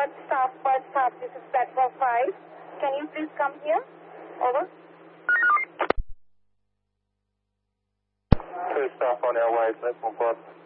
Perth staff, this is platform 5. Can you please come here? Over. 2 staff on our way, platform 5.